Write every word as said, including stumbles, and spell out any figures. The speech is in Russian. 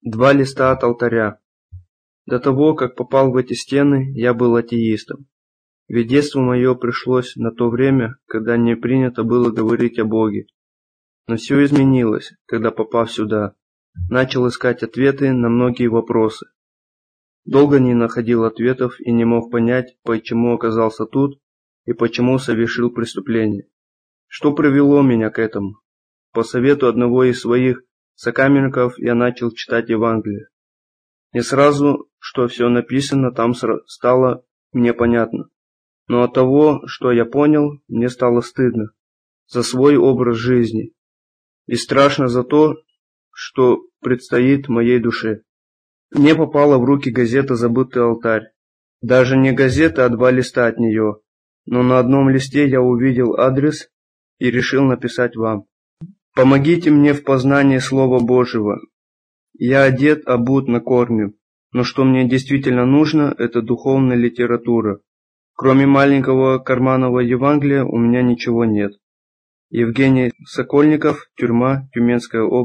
Два листа от алтаря. До того, как попал в эти стены, я был атеистом. Ведь детство мое пришлось на то время, когда не принято было говорить о Боге. Но все изменилось, когда, попав сюда, начал искать ответы на многие вопросы. Долго не находил ответов и не мог понять, почему оказался тут и почему совершил преступление. Что привело меня к этому? По совету одного из своих сокамерников я начал читать Евангелие. Не сразу, что все написано там стало мне понятно. Но от того, что я понял, мне стало стыдно за свой образ жизни и страшно за то, что предстоит моей душе. Мне попала в руки газета «Забытый алтарь». Даже не газета, а два листа от нее. Но на одном листе я увидел адрес и решил написать вам. Помогите мне в познании Слова Божьего. Я одет, обут, накормлен, но что мне действительно нужно, это духовная литература. Кроме маленького карманного Евангелия у меня ничего нет. Евгений Сокольников, тюрьма, Тюменская область.